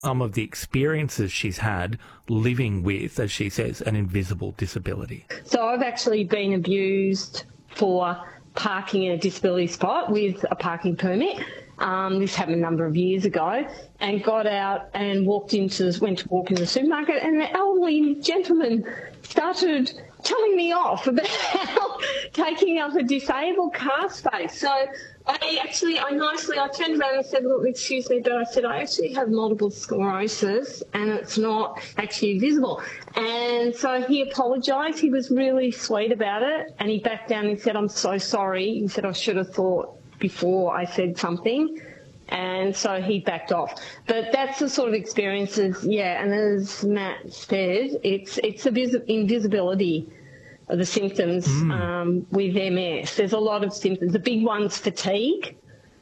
some of the experiences she's had living with, as she says, an invisible disability. So I've actually been abused for parking in a disability spot with a parking permit. This happened a number of years ago, and got out and went to walk in the supermarket, and the elderly gentleman started telling me off about taking up a disabled car space. So I turned around and said, look, excuse me, but I said, I actually have multiple sclerosis and it's not actually visible. And so he apologised. He was really sweet about it, and he backed down and said, I'm so sorry. He said, I should have thought before I said something. And so he backed off. But that's the sort of experiences, and as Matt said, it's invisibility of the symptoms with MS. There's a lot of symptoms. The big one's fatigue,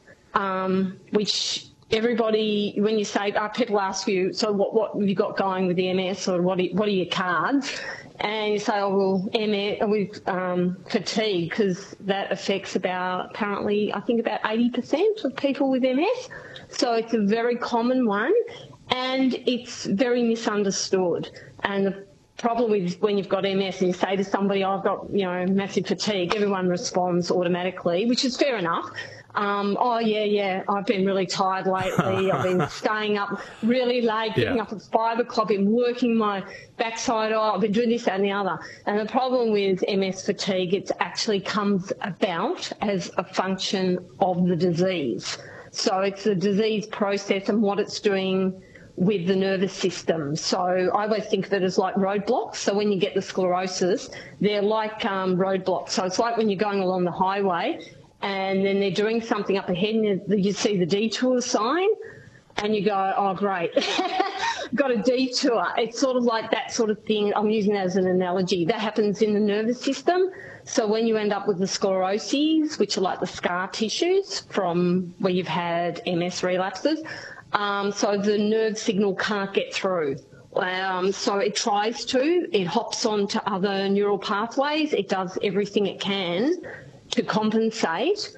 which everybody, when you say, people ask you, so what have you got going with the MS, or what are your cards? And you say, MS with fatigue, because that affects apparently, I think about 80% of people with MS. So it's a very common one, and it's very misunderstood. And the problem with when you've got MS and you say to somebody, I've got, massive fatigue, everyone responds automatically, which is fair enough. I've been really tired lately. I've been staying up really late, getting up at 5 o'clock, been working my backside off, I've been doing this, that and the other. And the problem with MS fatigue, it actually comes about as a function of the disease. So it's the disease process and what it's doing with the nervous system. So I always think of it as like roadblocks. So when you get the sclerosis, they're like roadblocks. So it's like when you're going along the highway and then they're doing something up ahead and you see the detour sign and you go, oh, great, got a detour. It's sort of like that sort of thing. I'm using that as an analogy. That happens in the nervous system. So when you end up with the scleroses, which are like the scar tissues from where you've had MS relapses, so the nerve signal can't get through. So it tries to. It hops onto other neural pathways. It does everything it can to compensate.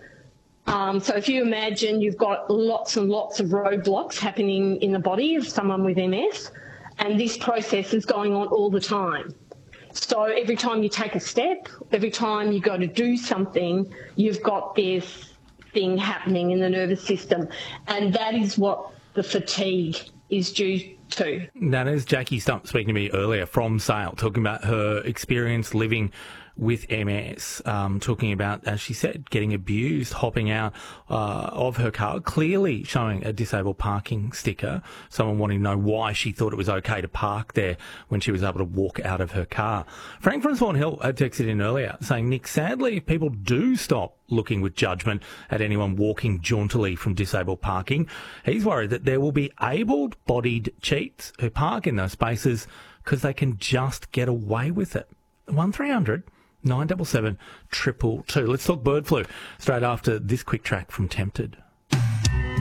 So if you imagine you've got lots and lots of roadblocks happening in the body of someone with MS, and this process is going on all the time. So every time you take a step, every time you go to do something, you've got this thing happening in the nervous system. And that is what the fatigue is due to. That is Jackie Stump speaking to me earlier from Sale, talking about her experience living with MS, talking about, as she said, getting abused, hopping out of her car, clearly showing a disabled parking sticker, someone wanting to know why she thought it was okay to park there when she was able to walk out of her car. Frank from Swan Hill had texted in earlier saying, Nick, sadly, if people do stop looking with judgment at anyone walking jauntily from disabled parking, he's worried that there will be able-bodied cheats who park in those spaces because they can just get away with it. 1300 977 222. Let's talk bird flu straight after this quick track from Tempted.